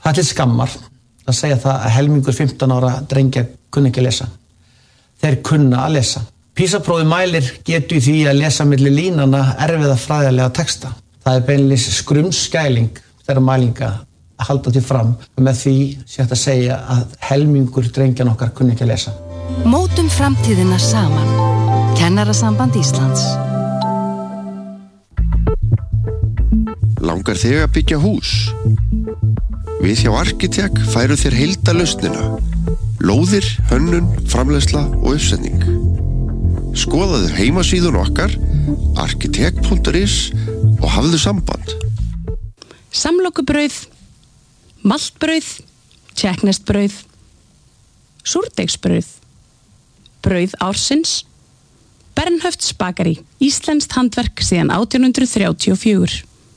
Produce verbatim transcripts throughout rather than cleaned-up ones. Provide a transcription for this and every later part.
Það er til skammar að segja það að helmingur fimmtán ára drengja kunni ekki að lesa. Þeir kunna að lesa. PISA-prófið mælir getu í því að lesa milli línanna erfiða fræðilega texta. Það er beinlínis skrumskæling þeirra mælinga að halda til fram og með því sé hægt að segja að helmingur drengjan okkar kunni ekki að lesa. Mótum framtíðina saman. Kennarasamband Íslands. Langar þig að byggja hús? Við hjá Arkitek færu þér heildarlausnina. Lóðir, hönnun, framleiðsla og uppsetning. Skoðaðu heimasíðun okkar arkitek punktur is og hafðu samband. Samlokubrauð, maltbrauð, tjekknestbrauð, súrdeigsbrauð, brauð ársins, Bernhöfts bakari, íslenskt handverk síðan átján hundruð þrjátíu og fjögur.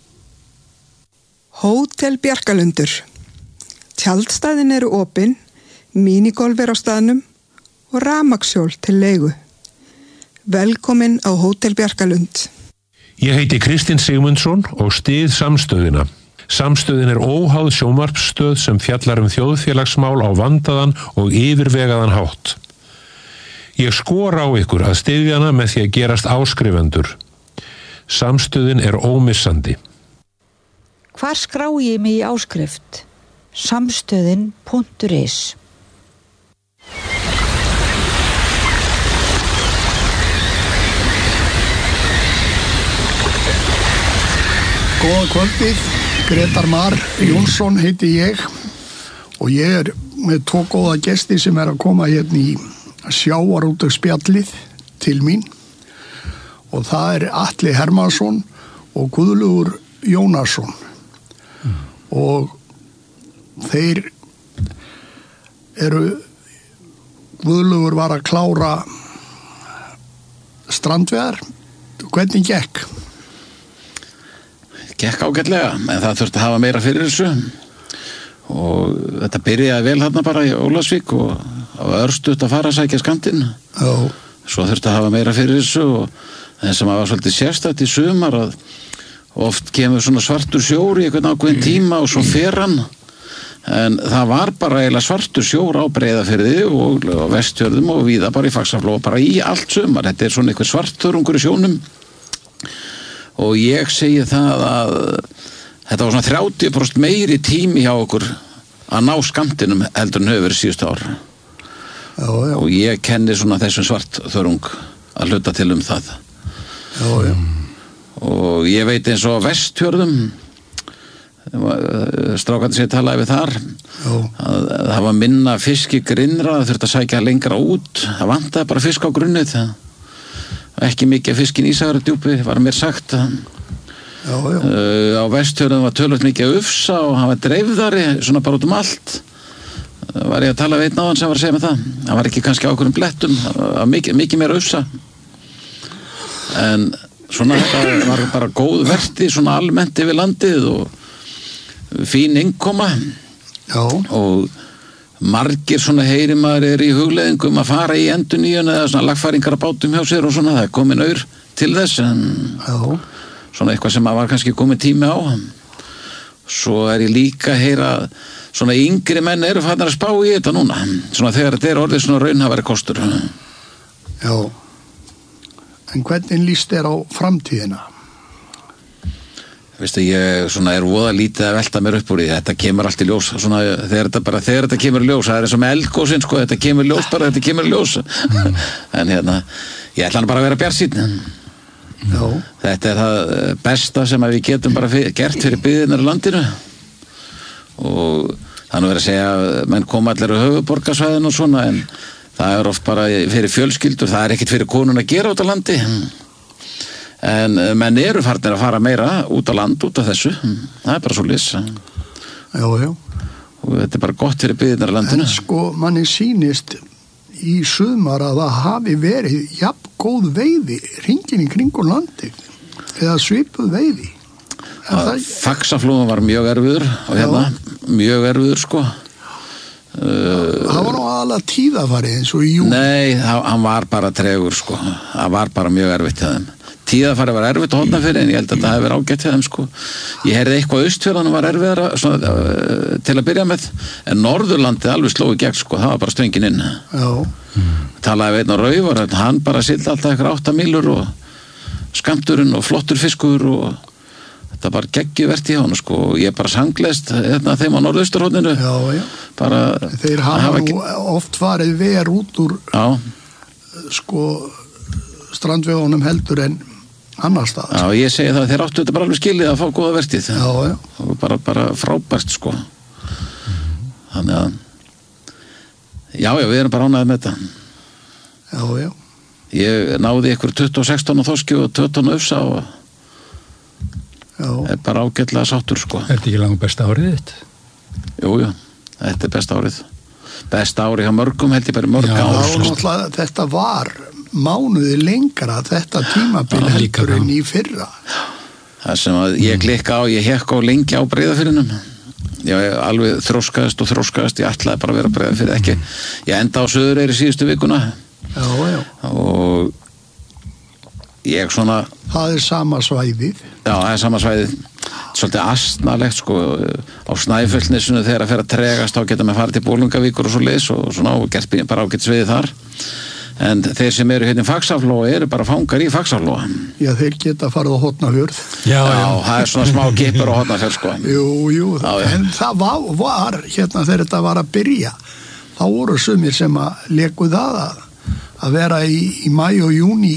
Hótel Bjarkalundur. Tjaldstæðin eru opin, mínigolf er á staðnum og rafmagnshjól til leigu. Velkomin á Hótel Bjarkalund. Ég heiti Kristinn Sigmundsson og styð Samstöðina. Samstöðin er óháð sjónvarpsstöð sem fjallar um þjóðfélagsmál á vandaðan og yfirvegaðan hátt. Ég skora á ykkur að styðja hana með því að gerast áskrifendur. Samstöðin er ómissandi. Hvar skrá ég mig í áskrift? Samstöðin punktur is. Góða kvöldið, Gretar Mar Jónsson heiti ég og ég er með tvo góða gesti sem er að koma hérna í sjávarútvegsspjallið til mín og það er Atli Hermannsson og Guðlaugur Jónasson mm. og þeir eru Guðlaugur var að klára strandveðar. Hvernig gekk? Gekk ágætlega, en það þurfti að hafa meira fyrir þessu og þetta byrjaði vel þarna bara í Ólafsvík og það var örstutt að fara að sækja skandinn. Já. Svo þurfti að hafa meira fyrir þessu og það sem var svolítið sérstætt í sumar að oft kemur svona svartur sjór í einhvern ákveðin tíma og svo fer hann, en það var bara eiginlega svartur sjór á Breiðafirði og á Vestfjörðum og víða bara í Faxaflóa, bara í allt sumar. Þetta er svona einhver svartþörungur í sjónum og ég segi það að þetta var svona þrjátíu prósent meiri tími hjá okkur að ná skammtinum heldur en hefur verið síðustu ár. Já, já. Og ég kenni svona þessum svartþörung að hluta til um það. Já, já. Og ég veit eins og á Vestfjörðum, strákandi sem ég talaði við þar, að það var minna fisk í grynnra, það þurfti að sækja lengra út, það vantaði bara fisk á grunnið, ekki mikið fiskin í Ísafjarðardjúpi, var mér sagt. Já, já. Uh, á Vestfjörðum var tölvöld mikið ufsa og hann var dreifðari, svona bara út um allt. Uh, var ég að tala við einn á hann sem var að segja með það. Það var ekki kannski á okkurum blettum, uh, mikið, mikið meira ufsa. En svona þetta var bara góð verti, svona almennt yfir landið og fín innkoma. Já. Og margir svona heyri maður er í hugleiðingum að fara í endurnýjun eða svona lagfæringar að bátum hjá sér og svona, það er komin aur til þess, en já. Svona eitthvað sem var kannski komin tími á. Svo er ég líka að heyra svona yngri menn eru farnir að spá í þetta núna, svona þegar þetta er orðið svona raunhæfari kostur. Já. En hvernig líst þér á framtíðina? Veistu, ég svona er voða lítið að velta mér upp úr því, þetta kemur allt í ljós svona, þegar þetta bara, þegar þetta kemur í ljós, það er eins og með eldgosinn, sko, þetta kemur í ljós bara, þetta kemur í ljós. Mm. En hérna, ég ætla hann bara að vera bjartsýnn. Já. Þetta er það besta sem við getum bara fyrir, gert fyrir byggðirnar í landinu og það er nú verið að segja að menn koma allir á höfuðborgarsvæðin og svona, en það er oft bara fyrir fjölskyldur, það er ekkert fyrir konun að gera út á landi. En menn eru farnir að fara meira út á land út af þessu, það er bara svo lis. Já, já. Og þetta er bara gott fyrir byggðirnar í landinu. En sko, manni sýnist í sumar að það hafi verið jafn góð veiði hringinn í kringum landið, eða svipuð veiði. Faxaflóðan var mjög erfiður og hérna, mjög erfiður sko. Það var nú aðalega tíðafari eins og í júni. Nei, hann var bara tregur sko, það var bara mjög erfitt hjá þeim. Tíðarfarið var erfitt á Hornafirði en ég held að það hefði verið ágætt hjá þeim sko. Ég heyrði eitthvað Austfjörðanum var erfiðara svona, uh, til að byrja með en Norðurlandið alveg slói gegn sko, það var bara stöngin inn. Já. Mm. Talaði við einn á Rauvar, hann bara sildi alltaf eitthvað átta mílur og skammturinn og flottur fiskur og þetta var geggjuvert í hann sko og ég bara sangleist hérna þeim á Norðausturhorninu. Já, já. Bara þeir hafa nú oft farið ver út úr já. Sko strandvegunum heldur en annar stað. Já, ég segi það að þeir áttu þetta bara alveg skilið að fá góða vertið. Já, já. Og bara, bara frábært sko. Þannig að já, já, við erum bara ánægðir með þetta. Já, já. Ég náði ykkur tuttugu og sex tonn á þorski og tvö tonn ufsa og já. Er bara ágætlega sáttur sko. Er þetta ekki langt besta árið þitt? Jú, jú, þetta er besta árið. Besta árið hjá mörgum held ég bara mörg já, ár sko. Já, þetta var mánuði lengra þetta tímabil heldur en í fyrra. Það sem að ég klikka á, ég hekk á lengi á Breiðafirðinum. Ég alveg þróskaðist og þróskaðist, ég ætlaði bara að vera Breiðafirði ekki. Ég enda á Suðureyri síðustu vikuna. Já, já. Og ég svona... Það er sama svæðið. Já, það er sama svæðið. Svolítið astnalegt sko, á Snæfellsnesinu þegar að fer að tregast þá geta með farið til Bolungavíkur og svo leis og svona og gert bara ágætt sviðið þar. En þeir sem eru hérna í Faxaflóa eru bara fangar í Faxaflóa. Já, þeir geta farið á Hornafjörð. Já, já, það er svona smá kippur á Hornafjörð sko. Jú, jú, já, já. En það var, var hérna þegar þetta var að byrja. Þá voru sumir sem að leku það að, að vera í, í mæ og júni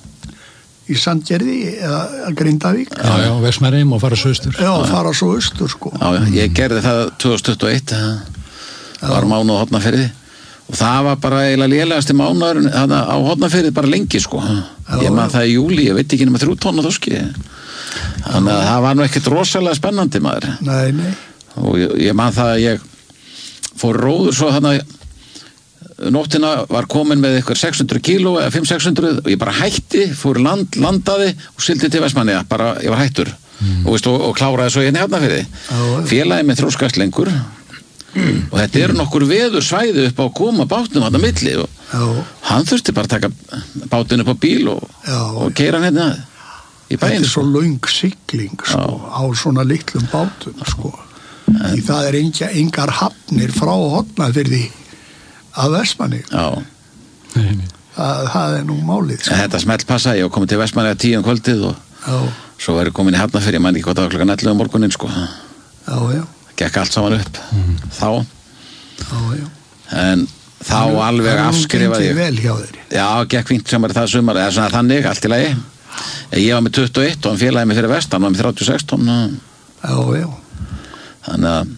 í Sandgerði eða Grindavík. Já, já, Vestmannaeyjum og fara svo austur. Já, fara svo austur sko. Já, já, ég gerði það tvö þúsund tuttugu og eitt, það var mánuð á Hornafirði. Og það var bara eiginlega lélegasti mánuður á Hornafirði bara lengi sko. Já, ég maður það í júli, ég veit ekki nema þrjú tonn á þorski. Þannig að það var nú ekkert rosalega spennandi maður. Nei, nei. Og ég, ég maður það að ég fór róður svo þannig nóttina var komin með ykkur sex hundruð kíló eða fimm til sex hundruð og ég bara hætti, fór land, landaði og sildi til Vestmannaeyja, bara ég var hættur. Mm. Og, veist, og, og kláraði svo hérna í Hornafirði. Félagi með þróskast lengur. Mm. Og þetta eru nokkur veður svæði upp á að koma bátnum þarna milli og já. Hann þurfti bara að taka bátinn upp á bíl og, og keyra hann hérna í bæinn. Þetta er svo löng sigling sko, á svona litlum bátum sko. En, í það er enga, engar hafnir frá Hornafirði að Vestmannaeyjum. Já. Það, það er nú málið sko. Þetta smellpassa, ég var komin til Vestmannaeyja tíu um kvöldið og já. Svo var ég komin í Hafnarfirði, ég man ekki hvað það var klukkan ellefu um morguninn sko. Já, já. Gekk allt saman upp mm. þá já, já. En þá það alveg afskrifaði ég vel hjá þér. Já, gekk fínt sem var það sumar eða svona þannig, allt í lagi. Ég var með tuttugu og eitt og hann félagi mig fyrir vestan var með þrjátíu og sex tonn. Já, já. Þannig að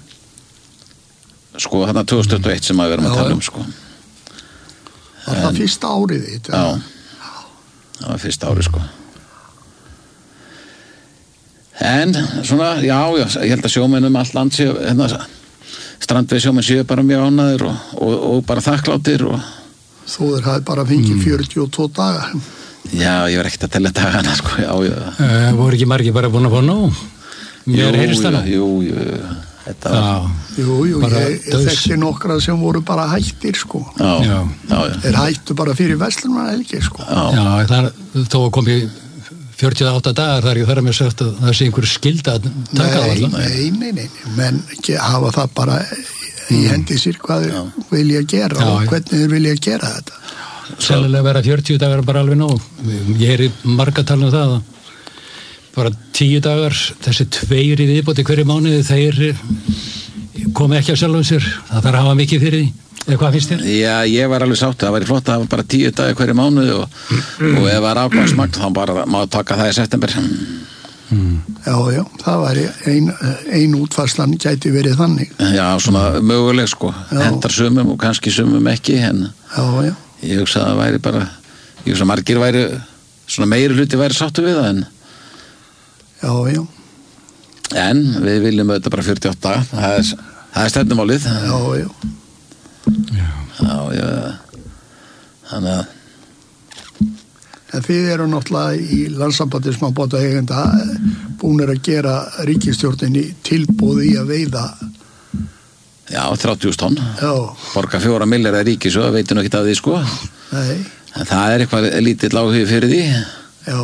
sko þarna tvö þúsund tuttugu og eitt sem að við erum að tala um sko. Var en, það fyrsta árið þitt? Já, það var fyrsta árið sko. En svona, já, já, ég held að sjómennum allt land séu, hérna, strandveið sjómenn séu bara mjög ánægðir og, og, og bara þakkláttir og... Þú er hafði bara fengið mm. fjörutíu og tvo daga. Já, ég var ekkert að tella dagana, sko, já, já. Uh, voru ekki margir bara búin að fá nóg? Mér heyrist það nú? Jú, jú, jú, þetta var... Jú, jú, ég, ég þekki nokkra sem voru bara hættir, sko. Já, já, já. Þeir hættu bara fyrir verslunarhelgi, sko. Já, já það, þó kom ég... fjörutíu og átta dagar þar ég þarf að mér sagt að það sé einhver skilda að taka það allar. Nei, nei, nei, nei, menn ekki hafa það bara í hendi sér hvað þau vilja gera já, og hvernig þau vilja gera þetta. Sennilega vera fjörutíu dagar bara alveg nóg. Ég er í marga talinu það að bara tíu dagar, þessi tveir í viðbóti hverju mánuði, þeir komi ekki af sjálfum sér. Það þarf að hafa mikið fyrir því. Eða hvað finnst þér? Já, ég var alveg sátt, það væri flott að hafa bara tíu dagar hverju mánuði og, mm. og ef það er afgangsmagn þá bara má taka það í september. Mm. Já, já, það væri ein, ein útfarslan gæti verið þannig. Já, svona möguleg sko, já. Hendar sumum og kannski sumum ekki, en já, já. Ég hugsa að það væri bara, ég hugsa að margir væri, svona meiri hluti væri sáttu við það, en já, já. En við viljum auðvitað bara fjörutíu og átta, það er, það er stefnumálið. Já, já. Já, já, já. Þannig að en þið eru náttúrulega í landssambandi smábátaeigenda búnir að gera ríkisstjórninni tilboð í að veiða já, þrjátíu þúsund tonn já. Borga fjóra milljarða ríkis og það veitum ekki að því sko. Nei. En það er eitthvað lítill áhugi fyrir því já.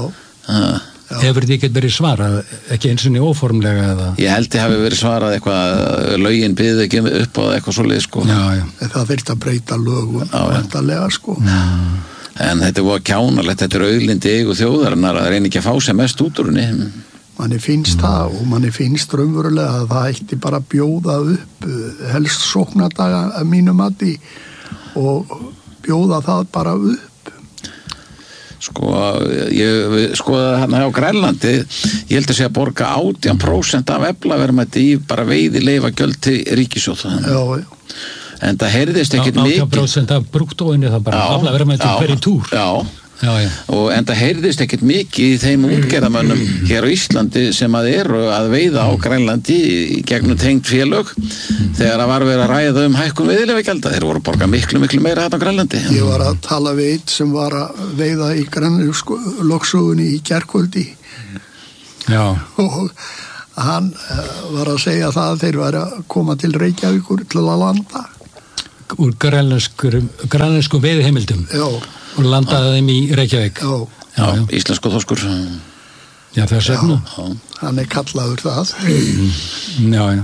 Ah. Hefur þið ekkert verið svarað, ekki eins og niður óformlega eða? Ég held ég hafi verið svarað eitthvað, lögin byggði ekki upp á eitthvað svoleið, sko. Já, já. Það þurfti að breyta lögum, vantarlega, sko. Já. En þetta er kjánalegt, þetta er auðlindi eigu þjóðarinnar að reyna ekki að fá sem mest út úr henni. Manni finnst það og manni finnst raunverulega að það ætti bara að bjóða upp helst sóknardaga að mínu mati og bjóða það bara upp. Sko, ég skoða hérna á Grænlandi, ég held að sé að borga átján prósent af eflaverðmæti í bara veiði leyfa gjöld til ríkissjóð. Já, já. En það heyrðist ekkert mikið. átján prósent af brúttóinu það bara aflaverðmæti hverju túr. Já, já, já. Og en það heyrðist ekkert mikið í þeim útgerðamönnum hér á Íslandi sem að eru að veiða á Grænlandi í gegnum tengd félög þegar að var verið að ræða um hækkun veiðileyfagjalda. Þeir voru að borga miklu, miklu meira þetta á Grænlandi. Ég var að tala við einn sem var að veiða í grænlöksugunni í gærkvöldi. Já. Og hann var að segja það að þeir var að koma til Reykjavíkur til að landa. Úr grænlenskum veiðiheimildum. Já. Og landaði þeim í Reykjavík. Já. Já, já. Íslensku þorskur. Já, þess vegna. Hann er kallaður það. Já, já.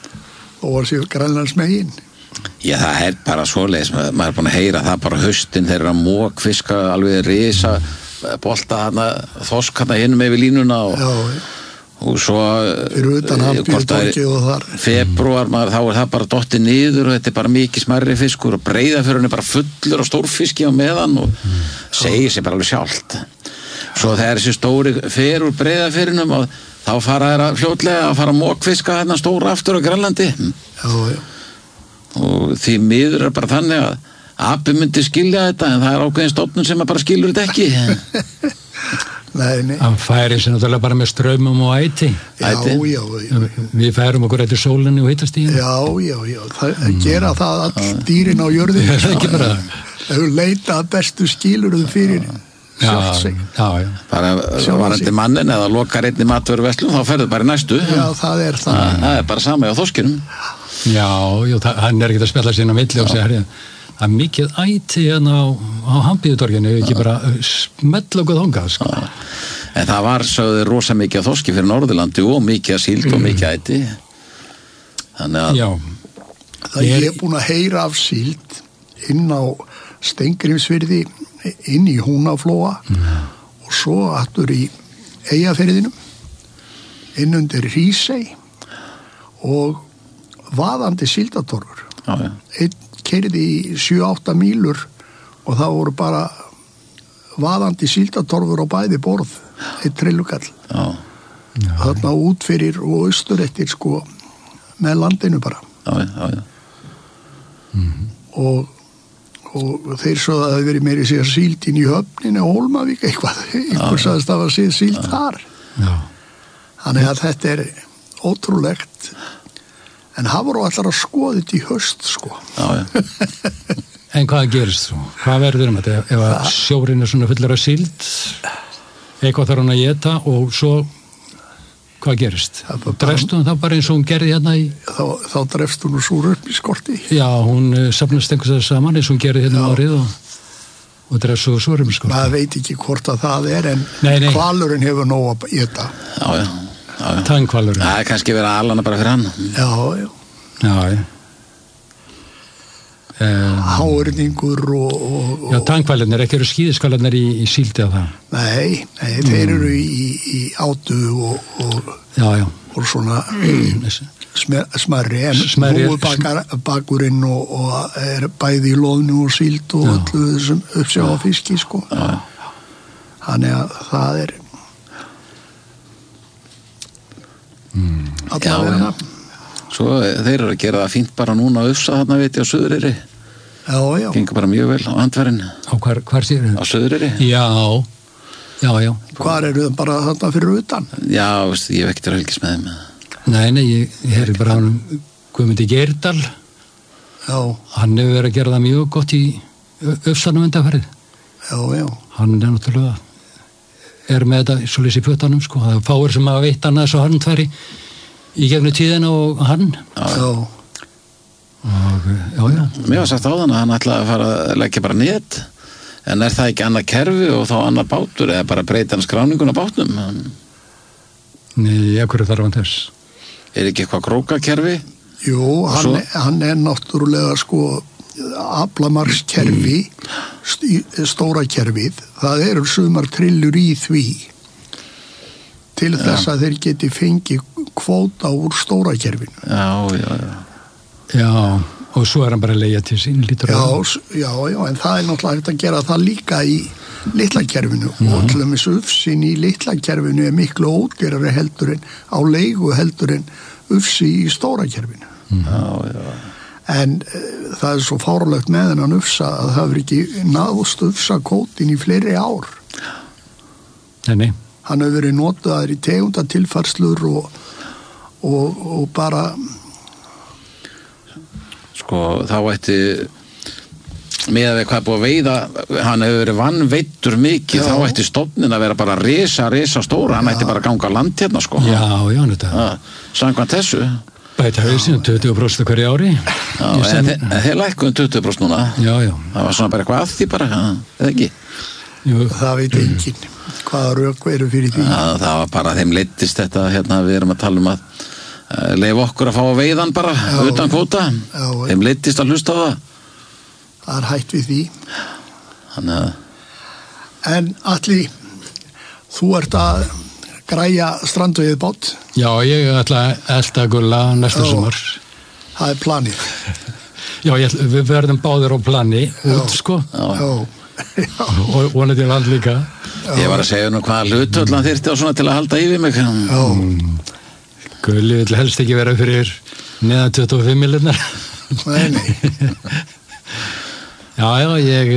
Og var sér grænlandsmegin. Já, það er bara svoleiðis, maður er búin að heyra það bara haustin, þeir eru að mókfiska alveg risa, bolta hana, þorsk hana hinum yfir línuna og, já, já. Og svo fyrir utan Hafnartorgi og þar febrúar, maður, þá er það bara dottið niður og þetta er bara mikið smærri fiskur og Breiðafjörðurinn er bara fullur á stórfiski á meðan og mm. segir sér bara alveg sjálft. Svo þegar þessi stóri fer úr Breiðafjörðunum og þá fara þeirra fljótlega að fara að mókfiska hérna stóra aftur á Grænlandi. Já, já. Og því miður er bara þannig að api myndi skilja þetta en það er ákveðin stofnun sem bara skilur þetta ekki. Nei, nei. Hann færi sér náttúrulega bara með strömmum og æti. Já, já, já. Við færum okkur eftir sólinni og hittastíðin. Já, já, já. Það mm. gera það all dýrin á jörðinu. Það er ekki bara það. Þau leita bestu skilurðu fyrir sjálft sig. Já, já. Bara varandi mannin eða lokar einni matvöruverslun, þá ferðu bara í næstu. Já, það er það. Það er bara sama á þorskinum. Já, já, hann er ekki að spjalla sín á milli og segja, herrið, það er mikið æti hérna á, á Hampiðutorginu, ekki bara smell okkur þangað, sko. En það var sögðu rosa mikið að þorski fyrir Norðurlandi og mikið að síld og mikið æti. Þannig að... Já. Það ég er búin að heyra af síld inn á Steingrímsfirði, inn í Húnaflóa mm. og svo aftur í Eyjafirðinum, inn undir Hrísey og vaðandi síldatorfur. Já, já. Einn keyrði í sjö átta mílur og það voru bara vaðandi síldatorfur á bæði borð, eitt trillugall. Já. Þarna út fyrir og austur eftir sko með landinu bara. Já, já, já. Mm-hmm. Og, og þeir svo að það hefði verið meiri sér síld inn í höfninu og Hólmavík eitthvað, einhver sagðist að það var sér síld já. Þar. Já. Þannig að þetta er ótrúlegt. En það voru allar að skoða þetta í höst, sko. Já, já. En hvað gerist þú? Hvað verður um þetta? Ef að sjórinn er svona fullur af síld, eitthvað þarf hann að geta og svo, hvað gerist? Drefst hún þá bara eins og hún gerði hérna í... Þá, þá drefst hún úr súröfni skorti. Já, hún safnast einhvers að saman eins og hún gerði hérna árið og, og drefst úr súröfni skorti. Maður veit ekki hvort að það er, en nei, nei. Hvalurinn hefur nóg að geta. Já, já. Tangvalurinn. Það er kannski verið að alana bara fyrir hann. Já, já. Já, já. Um, Háurningur og, og, og... Já, tangvalirnir, ekki eru skíðiskalarnir í, í síldi af það? Nei, nei, mm. þeir eru í, í átu og, og, já, já. og svona smerri, en Smerri, hnúfubakurinn og, og er bæði í loðnu og síld og öllu þessum uppsjá á fiski, sko. Já. Þannig að það er mm. allavega. Svo þeir eru að gera það fínt bara núna að Ufsa þarna veit ég á Suðureyri. Já, já. Gengur bara mjög vel á Andværin. Á hvar, hvar sér þau? Á Suðureyri. Já, já, já. Hvar eru þau bara þarna fyrir utan? Já, veist, ég hef ekkert að helgist með þeim. Nei, nei, ég, ég hefði bara hann Guðmundi Geirdal. Já. Hann hefur verið að gera það mjög gott í Ufsanum undanfarið. Já, já. Hann er náttúrulega er með þetta svolítið í pötanum, sko. Það er fáir sem að veit annað svo hann tværi í gegnum tíðina og hann. Já. Og, já, já. Mér var sagt á þann að hann ætlaði að fara að leggja bara net En er það ekki annað kerfi og þá annað bátur eða bara breyta hann skráningun á bátnum? Nei, hverju þarf hann þess? Er ekki eitthvað krókakerfi? Jú, hann, hann er náttúrulega sko aflamarkskerfi, stóra kerfið, það eru sumar trillur í því til ja. Þess að þeir geti fengið kvóta úr stóra kerfinu. Já, já, já. Já, og svo er hann bara að leigja til sín lítur já, já, já, en það er náttúrulega hægt að gera það líka í litla kerfinu mm. og til dæmis ufsin í litla kerfinu er miklu ódýrari heldur en á leigu heldur en ufsi í stóra kerfinu. Mm. Já, já. En uh, það er svo fárlegt með hennan ufsa að það hefur ekki náðust ufsa kótin í fleiri ár. Nei, nei. Hann hefur verið notaður í tegundatilfærslur og, og, og bara sko þá ætti með að við hvað búið að veiða hann hefur verið vannveittur mikið já. Þá ætti stofnin að vera bara risa, risa stóra hann já. Ætti bara að ganga land hérna sko já, já, þetta samkvæmt þessu bæta hausinn tuttugu prósent hverju ári já, en þeir, þeir lækkuðum tuttugu prósent núna já, já. Það var svona bara eitthvað að því bara eða ekki Jú. Það veit enginn hvaða rök eru fyrir því já, það var bara þeim leittist þetta hérna við erum að tala um að uh, leif okkur að fá að veiðan bara já, utan kvóta já, þeim leittist að hlusta á það það er hætt við því Þannig að en Atli þú ert að græja strandveiðið bát já ég ætla að elda gulla næsta já, sumar það er planið já ég, við verðum báðir á plani út sko já, já. og vonandi er allt líka já. Ég var að segja nú hvaða hlutvöldan þyrfti á svona til að halda yfir mig mm. Gulli vil helst ekki vera fyrir neðan tuttugu og fimm miljonar nei, nei já, já, ég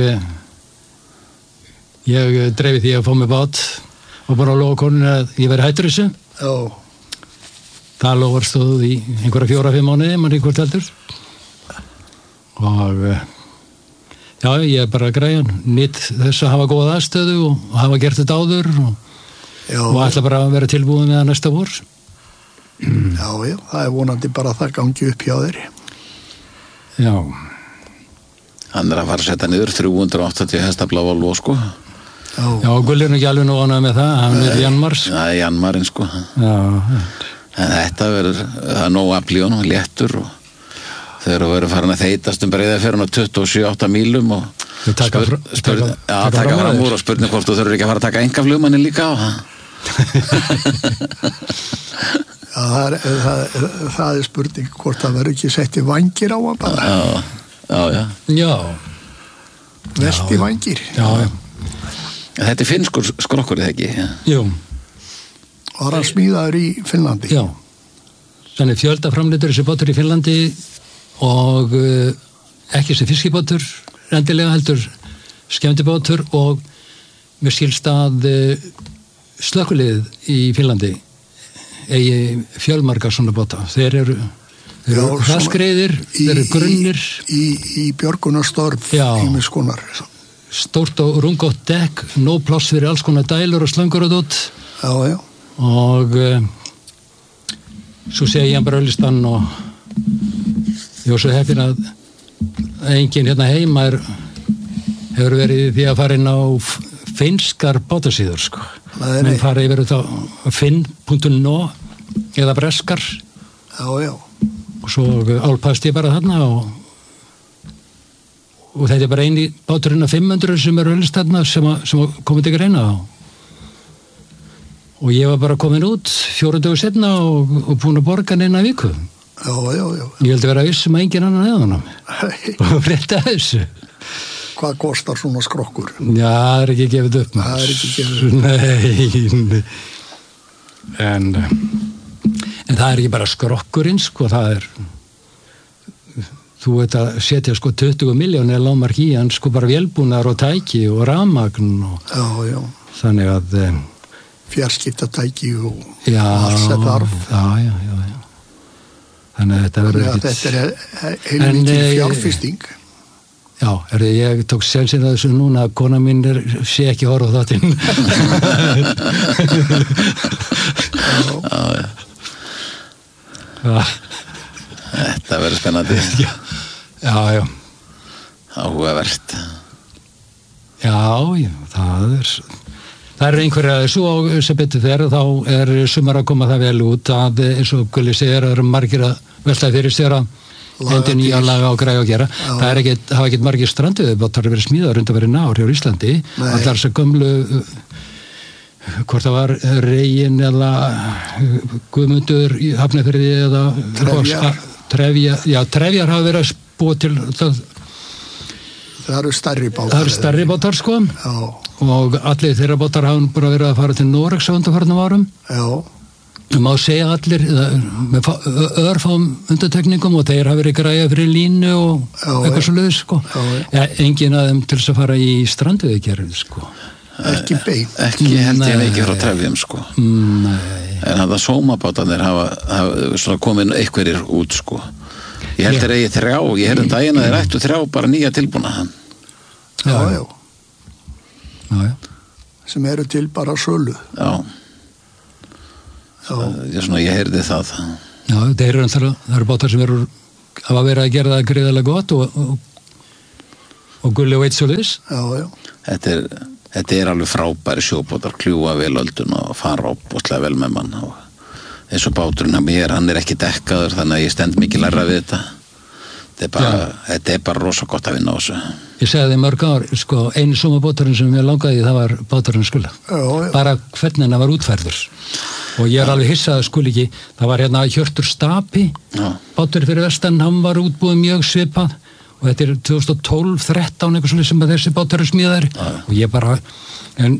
ég dreifi því að fá mig bát og bara að lofa konunni að ég veri hættur þessu já það lofar stóð í einhverja fjóra, fimm mánuði mann í hvort heldur og já, ég er bara að græja nýtt þess að hafa góða aðstöðu og hafa gert þetta áður og, og ætla bara að vera tilbúin með það næsta vor Já, já, það er vonandi bara að það gangi upp hjá þeir Já Hann er að fara að setja niður þrjú hundruð áttatíu hestafla Volvo sko Já, já Gulli er nú ekki alveg nú ánægð með það hann er Janmars Já, Janmarinn sko Já En þetta verður, það er nóg aflíðun og léttur og þau eru að vera farin að þeitast um breiðaferðin á tuttugu og sjö átta mílum og taka, spur, spur, taka, já, taka, taka fram úr og spurning hvort þú þurfur ekki að fara að taka engaflugmanni líka á Já, það er, það, það er spurning hvort það verður ekki setti vangir á hann bara Já, já, já Já Velti vangir Já, já Þetta er finnskur skrokkur, eða ekki? Jú Var hann smíðaður í Finnlandi? Já Þannig fjöldaframleitur þessi bátur í Finnlandi og uh, ekki sem fiskibátur endilega heldur skemmtibátur og mér skilst að uh, slökkuliðið í Finnlandi eigi fjölmarga svona báta þeir eru, þeir eru hraskreiðir þeir eru grunnir í, í, í björgunarstörf í skonar stórt og rungótt dekk no pláss fyrir alls konar dælur og slöngur og dótt já, já. og uh, svo segi ég hann bara öllistan og ég var svo heppin að enginn hérna heima er, hefur verið því að fara inn á finnskar bátasíður sko menn fara yfir þá finn punktur no eða breskar já, já og svo álpast ég bara þarna og og þetta er bara eini báturinn af fimm hundruð sem eru öllistanna sem, sem komið til greina á og ég var bara komin út fjóra dögur setna og, og búin að borga neina viku. Já, já, já. Ég held að vera vissum að engin annan eða hann og frétta þessu. Hvað kostar svona skrokkur? Já, það er ekki gefið upp. Það er ekki gefið upp. Nei. En, en það er ekki bara skrokkurinn, sko, það er þú veit að setja sko tuttugu miljónir lágmark í hann, sko bara vélbúnar og tæki og rafmagn og já, já. Þannig að fjarskiptatæki og já, alls þetta þarf. Já, já, já, já. Þannig að þetta verður ekkert... Þetta er heilmikið fjárfesting. Já, er það ég tók selsinn að þessu núna að kona mín er, sé ekki horf á þáttinn. Já, já. Já. Þetta verður spennandi. Já, já. já. Áhugavert. Já, já, það er það er einhverja svo sem betur þegar þá er sumar að koma það vel út að eins og Gulli segir að það eru margir að velta fyrir sér að endur nýja laga og græja og gera. Já. Það er ekkit, hafa ekkit margir stranduði bátar verið smíðar undan verið nár hjá Íslandi. Nei. Allar þessar gömlu hvort það var Regin eða Guðmundur í Hafnarfirði eða Trefjar. Trefja, já, Trefjar hafa verið að búa til það, það eru stærri bátar. Það eru stærri bátar sko. Já. Og allir þeirra bátar hafa bara verið að fara til Noregs á undanfarnum árum. Já. Má segja allir með örfám undantekningum og þeir hafa verið græja fyrir línu og já, eitthvað svo leiðis sko. Ja, engin af þeim til þess að fara í strandveiðigerð sko. Ekki bein. Ekki held ég ekki frá Trefjum sko. Nei. En það sómabátarnir hafa, hafa komið einhverjir út sko. Ég held þeir eigi þrjá, ég heyrði um daginn að þeir ættu þrjá bara nýja tilbúna. Já, já. Já, já. Sem eru til bara sölu. Já. Ég, svona, ég heyrði það. Já, það eru, það eru bátar sem eru hafa verið að gera það greiðarlega gott og, og, og Gulli og eitt svo liðs. Já, já. Þetta er, þetta er alveg frábæri sjóbátar, kljúa vel öldun og fara opbúslega vel með mann og eins og báturinn að mér, hann er ekki dekkaður þannig að ég stend mikið læra við þetta. Þetta er bara, þetta er bara rosa gott að vinna á þessu. Ég segði þið mörg ár, sko, einu sumabáturinn sem ég langaði það var báturinn Skulla. Já, já. Bara hvernig hann var útfærður. Og ég er alveg hissað að skul ekki, það var hérna Hjörtur Stapi, já. Bátur fyrir vestan, hann var útbúið mjög svipað og þetta er tvö þúsund og tólf þrettán eitthvað svolítið sem að þessi bátur er smíðar og ég bara, en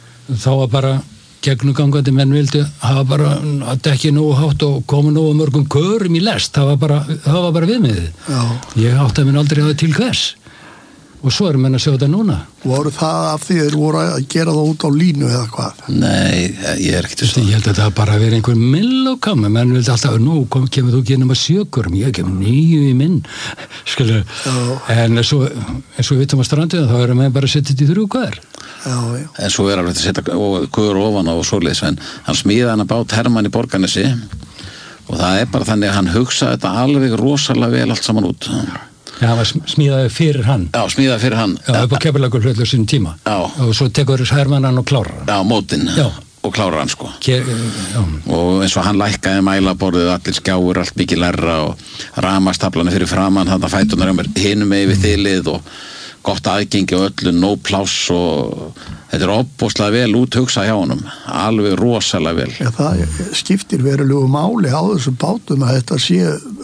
þá var bara gegnugangandi menn vildi hafa bara að dekki nógu hátt og koma nógu mörgum körum í lest, það var bara, það var bara viðmiðið. Já. Ég átti að minn aldrei að það til hvers. Og svo erum við að sjá þetta núna. Voru það af því þeir voru að gera það út á línu eða hvað? Nei, ég er ekkert svo. Ég held að það bara verið einhver mill og kama, menn vildi alltaf, nú kom, kemur þú ekki inn um að sjökurum, ég kemur nýju í minn, skilur. En svo, en svo við vitum að stranduða, þá erum við bara að setja þetta í þrjú hver. Já, já. En svo er alveg að setja guður ofan á og svoleiðis, en hann smíðaði hann að bát Hermann í Borgarnesi og það er bara þannig að hann hugsaði þetta alveg rosalega vel allt saman út. Já, hann var smíðaði fyrir hann. Já, smíðaði fyrir hann. Já, upp á Keflavíkur hlutlu sínum tíma. Já. Og svo tekur Hermann hann og klárar hann. Já, mótin. Já. Og klárar hann, sko. Ke já. Og eins og hann lækkaði mælaborðið, allir skjáur, allt mikið lærra og ramastaflana fyrir framann, hann að fætunar um hinum með við þilið og gott aðgengi og öllu, no pláss og þetta er opbóðslega vel úthugsað hjá honum. Alveg rosalega vel. Já, það skiptir verulegu máli á þessum bátum að þetta sé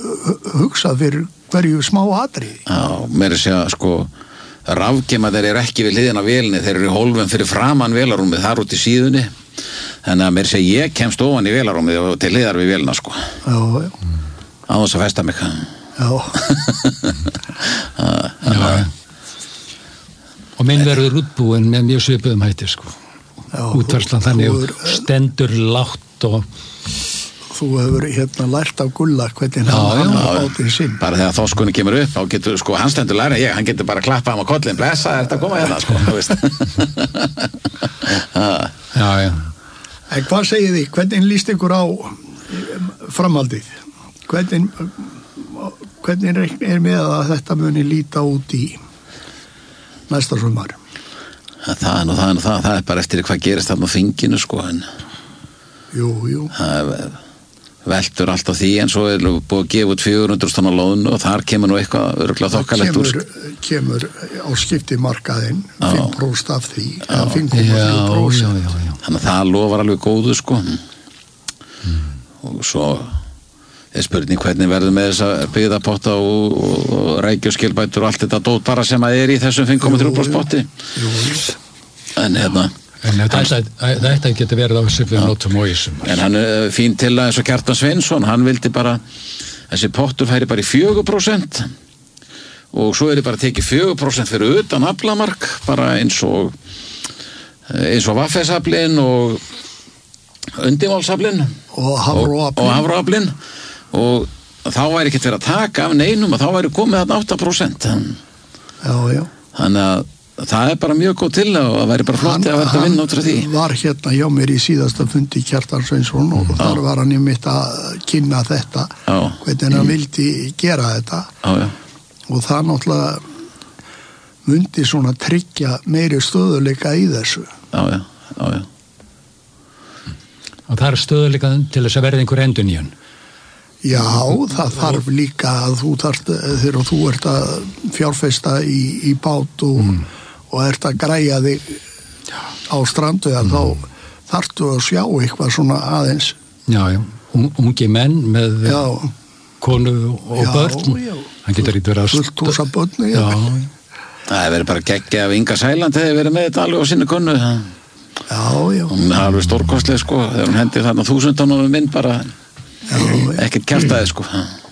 hugsað fyrir hverju smá atriði. Já, mér er að segja, sko, rafgemaðir er ekki við hliðina á vélinni, þeir eru í hólfum fyrir framann vélarúmið, þar út í síðunni. Þannig að mér er að segja, ég kemst ofan í vélarúmið og til hliðar við vélina, sko. Já, já. Á þess að festa mig. Já. Já. Og minn verður útbúin með mjög svipuðum hætti, sko. Útvarslan þannig stendur lágt og þú hefur hérna lært af Gulla hvernig hann hafa bátinn sinn. Bara þegar þorskunni kemur upp, þá getur, sko, hann stendur læra ég, hann getur bara klappað á maður kollin, blessa, er þetta að koma hérna, sko, þú veist. Já, já. En hvað segið þið, hvernig líst ykkur á framhaldið? Hvernig, hvernig er með að þetta muni líta út í næsta sumar? Það er nú það, er nú það, það er bara eftir hvað gerist þarna á þinginu, sko, en jú, jú. Það er veldur allt á því en svo er búið að gefa út fjögur hundruð tonn á lóðinu og þar kemur nú eitthvað örugglega þokkalegt úr. Kemur á skiptimarkaðinn fimm prósent af því, eða fimm komma þrjú prósent. Já, já, já. Þannig að það lofar alveg góðu, sko. Mm. Og svo er spurning hvernig verður með þessa byggðapotta og, og, og rækjuskilbætur og allt þetta dót bara sem að er í þessum fimm komma þrjú prósent potti. Jú, jú. En hérna En þetta, þetta getur verið á svipum nótum og ísum. En hann er fín til að eins og Kjartan Sveinsson, hann vildi bara, þessi pottur færi bara í fjögur prósent og svo er þið bara tekið fjögur prósent fyrir utan aflamark, bara eins og, eins og vaffesaflin og undimálsaflin og hafraaflin og, og þá væri ekkert verið að taka af neinum og þá væri komið þarna átta prósent. Já, já. Þannig að það er bara mjög góð til og það væri bara flotti að verða að vinna út frá því. Hann var hérna hjá mér í síðasta fundi Kjartan Sveinsson og já. Þar var hann í mitt að kynna þetta, já. Hvernig hann vildi gera þetta já, já. Og það náttúrulega myndi svona tryggja meiri stöðuleika í þessu. Já, já, já, já. Og það er stöðuleika til þess að verða einhver endurnýjun? Já, það þarf líka að þú þarft, þegar þú ert að fjárfesta í, í bát og, mm. og ert að græja þig á strandu, mm. þá þarftu að sjá eitthvað svona aðeins. Já, já, ungi menn með já. Konu og já, börn, já. Hann getur ekki verið að fullt hús af börnu, já. já. Það hefur verið bara geggja af Inga Sæland hefur verið með þetta alveg á sinni konu. Já, já. Hún er alveg stórkostlega, sko, þegar hún hendir þarna þúsundanum við minn bara já, ekkert kjartaði, sko.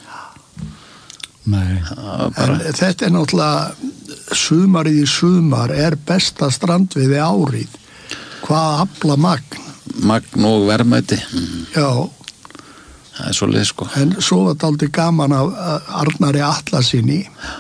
Nei. Bara... En þetta er náttúrulega sumarið í sumar er besta strandveiði árið. Hvað afla magn? Magn og verðmæti. Já. Það er svolítið, sko. En svo var þetta aldrei gaman af Arnari Atlasinni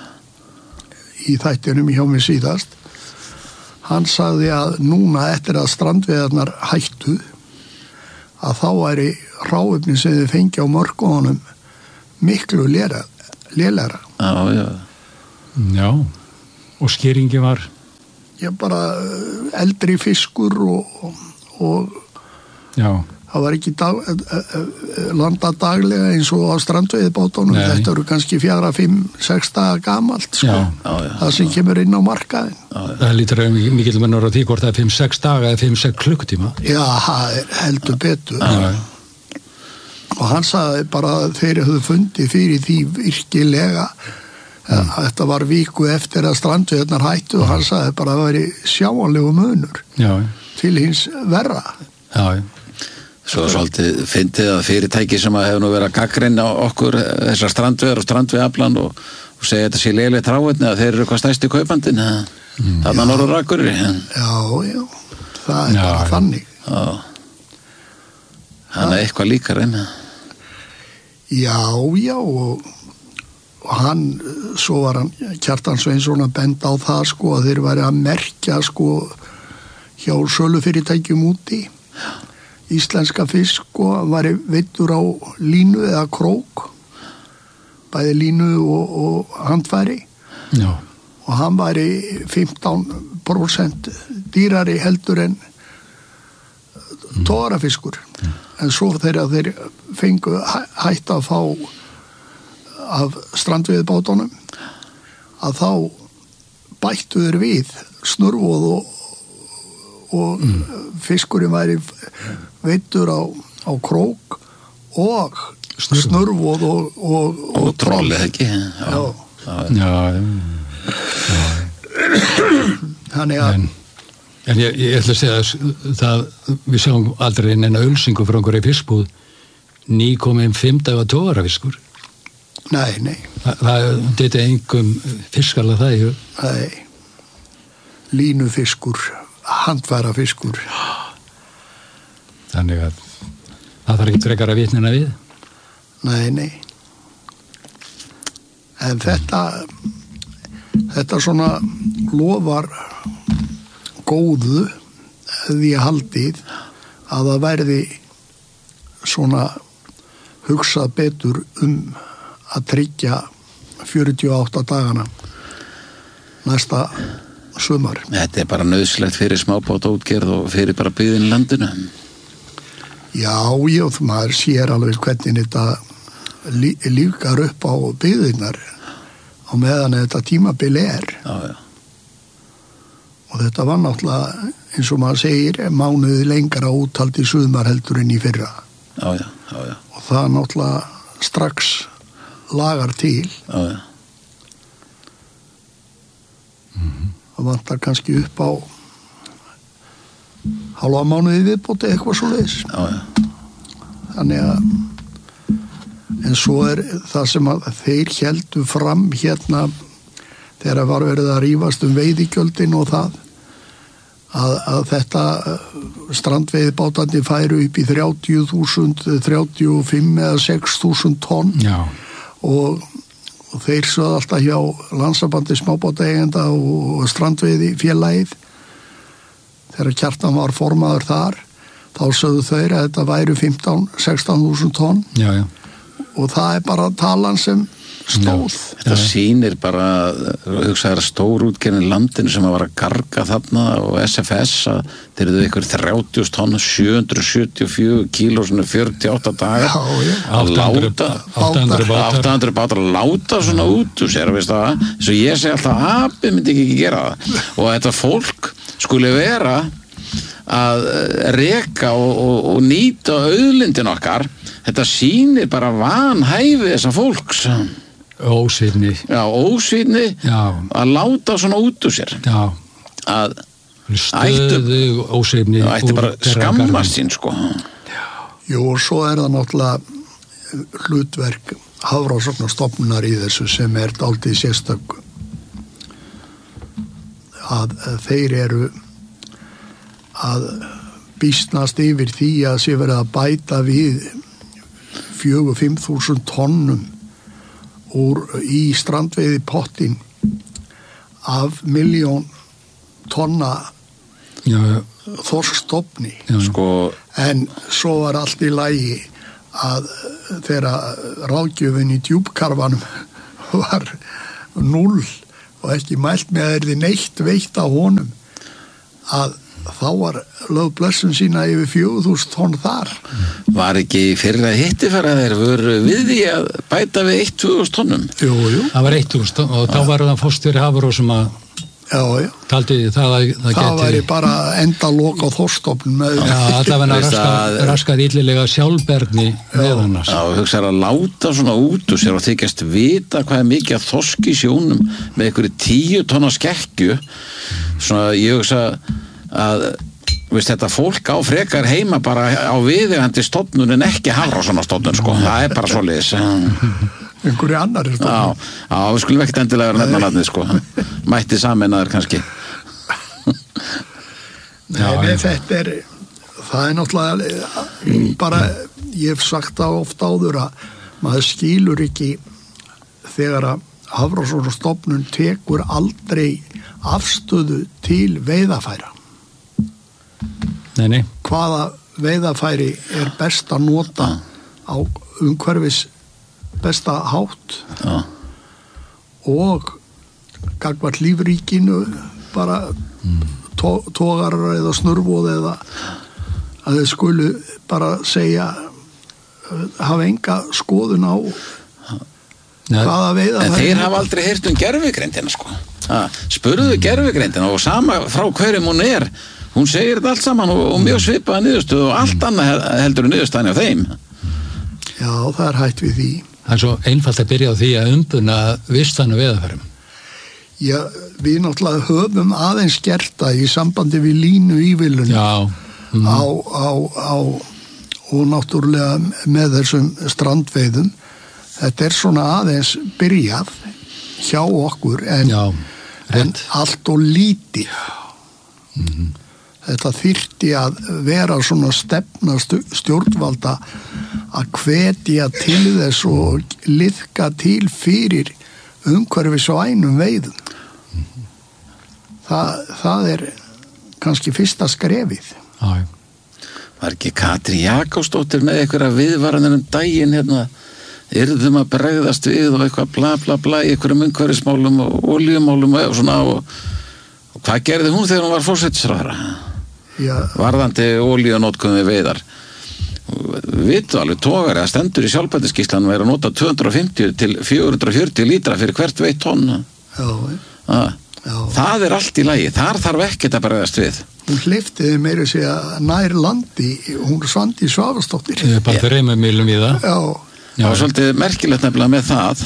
í þættinum hjá mig síðast. Hann sagði að núna eftir að strandveiðarnar hættu að þá væri hráefni sem þið fengi á mörkunum miklu lélæra. Já, já. Já, og skýringi var? Já, bara eldri fiskur og, og já. Það var ekki dag, landa daglega eins og á strandveiðibátunum. Þetta eru kannski fjara, fimm, sex daga gamalt, sko. Já, já, það sem kemur inn á markaðin. Já, já. Það lítur að mikil mennur á því hvort það er fimm, sex daga eða fimm, sex klukkutíma. Já, það er heldur betur. Já, já. Og hann sagði bara að þeir höfðu fundið fyrir því virkilega mm. að þetta var viku eftir að strandveiðarnar hættu og hann sagði bara að það væri sjáanlegu munur já. Til hins verra. Já, já. Svo svolítið fyndið að fyrirtæki sem að hefur nú verið að gagnrýna okkur þessar strandveiðar og strandveiðaflan og, og segja þetta sé leiðilegt ráðvetni að þeir eru hvað stærsti kaupandinn mm, þarna Norður Akureyri. Já, já, það er já, bara þannig. Já. Hann er eitthvað líka reyna. Já, já og, og hann, svo var hann Kjartan Sveinsson að benda á það sko að þeir væri að merkja sko hjá sölufyrirtækjum úti. Íslenska fisk og var veittur á línu eða krók bæði línu og, og handfæri já. Og hann væri fimmtán prósent dýrari heldur en mm. tórafiskur mm. en svo þegar þeir fengu hætt að fá af strandveiðbátunum að þá bættu þeir við snurvoð og og mm. fiskurinn væri veittur á, á krók og snurvoð og, og, og, og troll ekki já. Já. Já. Þannig að en, en ég, ég ætla að segja það við sjáum aldrei neina ölsingu frá einhverju fiskbúð nýkominn fimm daga tógarafiskur. Nei, nei. Þa, það þetta engum fiskarlega það í hug. Nei. Línufiskur handfæra fiskur. Þannig að það þarf ekki frekar að vitnina við. Nei, nei. En þetta þetta svona lofar góðu því haldið að það verði svona hugsað betur um að tryggja fjörutíu og átta dagana næsta sumar. Þetta er bara nauðslegt fyrir smábátaútgerð og fyrir bara byggðin landinu. Já, já, maður sér alveg hvernig þetta lí, líkar upp á byggðinar á meðan þetta tímabil er. Já, já. Og þetta var náttúrulega, eins og maður segir, mánuði lengra úthald í sumar heldur en í fyrra. Já, já, já, já. Og það náttúrulega strax lagar til. Já, já. Mhm. Það vantar kannski upp á hálfa mánuði viðbóti eitthvað svo leiðis. Já, já. Þannig að en svo er það sem að þeir héldu fram hérna þegar var verið að rífast um veiðigjöldin og það að, að þetta strandveiðbátandi færu upp í þrjátíu þúsund, þrjátíu og fimm eða sex þúsund tonn. Já. Og og þeir sögðu alltaf hjá Landssambandi smábátaeigenda og strandveiði félagið þegar Kjartan var formaður þar þá sögðu þeir að þetta væru fimmtán til sextán þúsund tonn já, já. Og það er bara talan sem stóð. Þetta sýnir bara, hugsaður stórútgerðin landinu sem að var að garga þarna og S F S að þeir eru ykkur þrjátíu tonn, sjö hundruð sjötíu og fjögur kíló, svona fjörutíu og átta dagar að láta átta hundruð bátar að láta svona út úr sér, veist það, eins og ég segi alltaf apið myndi ekki gera það og þetta fólk skuli vera að reka og, og, og nýta auðlindin okkar, þetta sýnir bara vanhæfi þessa fólks. Ósvífni. Já, ósvífni að láta svona út úr sér. Já. Að stöðu ósvífni. Það ætti bara skammast sín, sko. Jú, og svo er það náttúrulega hlutverk Hafrannsóknastofnunar í þessu sem er dálítið sérstök að þeir eru að býstnast yfir því að sé verið að bæta við fjögur fimm þúsund tonnum úr í strandveiði pottin af milljón tonna þorskstofni sko. En svo var allt í lagi að þegar ráðgjöfin í djúpkarfanum var núll og ekki mælt með að erði neitt veitt á honum að þá var lögð blessun sína yfir fjögur þúsund tonn þar. Var ekki fyrra hittifæra þeir voru við því að bæta við eitt þúsund tonnum? Jú, jú. Það var eitt þúsund og þá var það fórstjóri Hafró sem að Já, já. Taldi það að það, það geti... væri bara enda loka á þorskstofnum með... Já, allavega raskað, raskað illilega sjálfberni með hannars. Já, hugsaður að láta svona út úr sér og þykjast vita hvað er mikið að þorski í sjónum með einhverju tíu tonna skekkju. Svona, ég hugsa að veist, þetta fólk á frekar heima bara á viðeigandi stofnun en ekki Hafró svona stofnun, sko. Það er bara svoleiðis. Einhverju annar er stofnun. Já, já, við skulum ekkert endilega vera nefna nafnið, sko. Mætti sameinaður kannski. Nei, nei, þetta er það er náttúrulega bara, ég hef sagt það oft áður að maður skilur ekki þegar að Hafrannsóknastofnun tekur aldrei afstöðu til veiðafæra. Nei, nei. Hvaða veiðafæri er best að nota á umhverfis besta hátt ja. Og gagvart lífríkinu bara mm. tó, tógarar eða snurvoð eða að þeir skulu bara segja hafa enga skoðun á ja. Hvaða veiða en þeir hafa aldrei heyrt um gervigreindina sko ha, spurðu gervigreindina og sama frá hverjum hún er hún segir þetta allt saman og, og mjög svipaða niðurstöðu og allt annað heldur niðurstaðan á þeim. Já, það er hætt við því. Það er svo einfalt að byrja á því að umbuna vistvænu veiðarfærum. Já, við náttúrulega höfum aðeins gert það í sambandi við línu ívilun mm. á, á, á og náttúrulega með þessum strandveiðum. Þetta er svona aðeins byrjað hjá okkur en, Já, en allt og lítið. Mm-hmm. Þetta þyrfti að vera svona stefna stjórnvalda að hvetja til þess og liðka til fyrir umhverfisvænum veiðum. Mm-hmm. Það, það er kannski fyrsta skrefið. Já. Var ekki Katrín Jakobsdóttir með einhverja viðvaranir um daginn hérna, yrðum að bregðast við og eitthvað bla bla bla í einhverjum umhverfismálum og oljumálum og svona og, og hvað gerði hún þegar hún var forsætisráðherra? Varðandi olíunótkun við veiðar. Vitu alveg togari að stendur í sjálfbætisskýrslanum er að nota tvö hundruð og fimmtíu til fjögur hundruð og fjörutíu lítra fyrir hvert veitt tonn. Já, ah. já. Það er allt í lagi. Þar þarf ekkert að bregðast við. Hún hleyptiði meira sig að nær landi, hún Svandi Svavarsdóttir. Það er bara þreymur milum í það. Já. Það var svolítið merkilegt nefnilega með það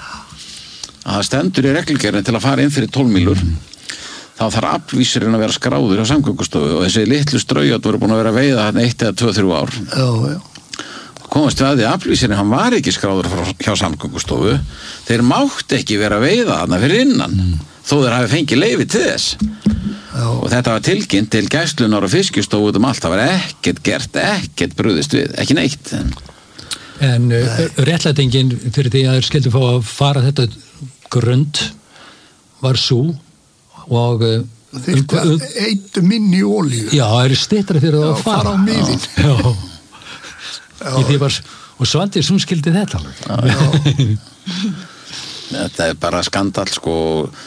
að það stendur í reglugerðin til að fara inn fyrir tólf mílur. Mm. Þá þarf aflvísirinn að vera skráður á Samgöngustofu og þessi litlu straujat voru búin að vera að veiða hann eitt eða tvö, þrjú ár. Já, já. Komast við að því aflvísirinn, hann var ekki skráður hjá Samgöngustofu. Þeir mátti ekki vera að veiða hann fyrir innan, mm. þó þeir hafi fengið leyfi til þess. Já. Og þetta var tilkynnt til Gæslunar og Fiskistofu út um allt. Það var ekkert gert, ekkert brugðist við, ekki neitt. En uh, réttlætingin fyrir því að þeir skildu fá að fara þetta grund var sú og þyrfti að eittu minni olíu. Já, það eru styttra fyrir já, að fara. fara á miðin. Já, já. já. Var, og Svandi, svo skildi þetta alveg. Já, já. Þetta er bara skandall sko,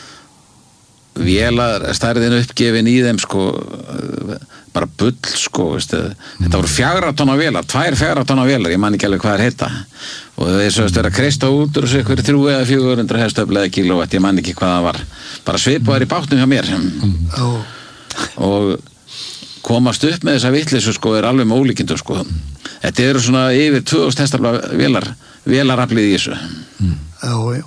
vélar stærðin uppgefin í þeim sko, bara bull sko, veistu. Þetta voru fjögra tonna vélar, tvær fjögra tonna vélar, ég man ekki alveg hvað er heita og þeir svo vera að kreista út úr þessu ykkur þrjú eða fjögur hundruð hestöfli eða kílóvatt, ég man ekki hvað það var, bara svipaðar í bátnum hjá mér oh. og komast upp með þessa vitleysu sko er alveg með ólíkindum sko. Þetta eru svona yfir tvö þúsund hestafla vélar, vélaraflið í þessu. Já, já.